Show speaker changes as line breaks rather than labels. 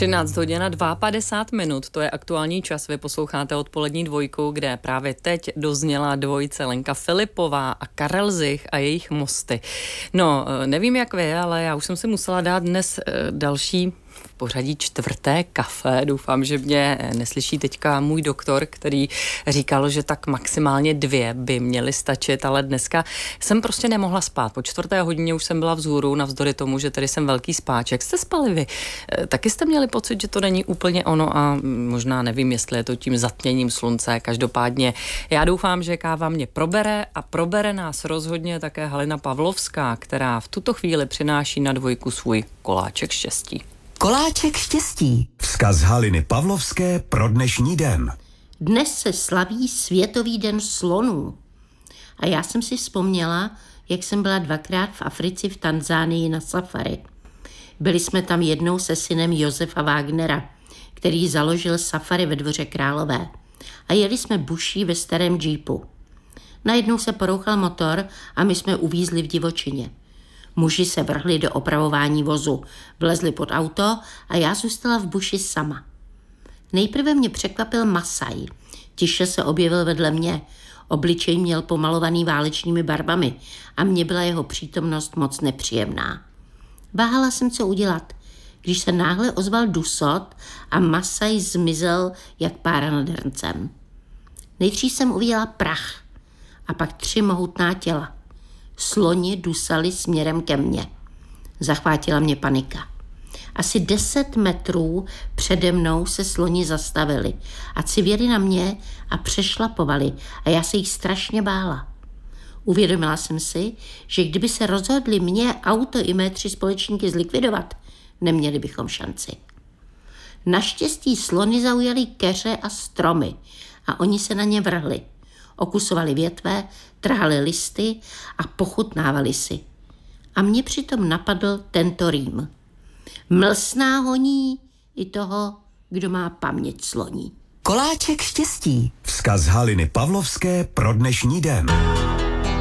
13 hodin a 52 minut, to je aktuální čas, vy posloucháte Odpolední dvojku, kde právě teď dozněla dvojice Lenka Filipová a Karel Zich a jejich mosty. No, nevím jak vy, ale já už jsem si musela dát dnes další v pořadí 4. kafe. Doufám, že mě neslyší teďka můj doktor, který říkal, že tak maximálně 2 by měly stačit, ale dneska jsem prostě nemohla spát. Po 4. hodině už jsem byla vzhůru, navzdory tomu, že tady jsem velký spáček. Jste spali vy? Taky jste měli pocit, že to není úplně ono a možná nevím, jestli je to tím zatměním slunce. Každopádně já doufám, že káva mě probere a probere nás rozhodně také Halina Pavlovská, která v tuto chvíli přináší na dvojku svůj koláček štěstí.
Koláček štěstí.
Vzkaz Haliny Pavlovské pro dnešní den.
Dnes se slaví Světový den slonů. A já jsem si vzpomněla, jak jsem byla 2krát v Africe v Tanzánii na safari. Byli jsme tam jednou se synem Josefa Wagnera, který založil safari ve Dvoře Králové. A jeli jsme buší ve starém džípu. Najednou se porouchal motor a my jsme uvízli v divočině. Muži se vrhli do opravování vozu, vlezli pod auto a já zůstala v buši sama. Nejprve mě překvapil Masaj. Tiše se objevil vedle mě. Obličej měl pomalovaný válečnými barvami a mně byla jeho přítomnost moc nepříjemná. Váhala jsem, co udělat, když se náhle ozval dusot a Masaj zmizel jak pára nad hrncem. Nejdřív jsem uviděla prach a pak 3 mohutná těla. Sloni dusali směrem ke mně. Zachvátila mě panika. Asi 10 metrů přede mnou se sloni zastavili a civěli na mě a přešlapovali a já se jich strašně bála. Uvědomila jsem si, že kdyby se rozhodli mě, auto i mé 3 společníky zlikvidovat, neměli bychom šanci. Naštěstí slony zaujaly keře a stromy a oni se na ně vrhli. Okusovali větve, trhali listy a pochutnávali si. A mě přitom napadl tento rým. Mlsná honí i toho, kdo má paměť sloní.
Koláček štěstí. Vzkaz Haliny Pavlovské pro dnešní den.